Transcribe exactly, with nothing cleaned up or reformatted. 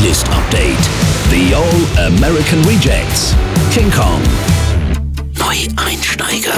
Playlist Update. The All American Rejects. King Kong. Neueinsteiger.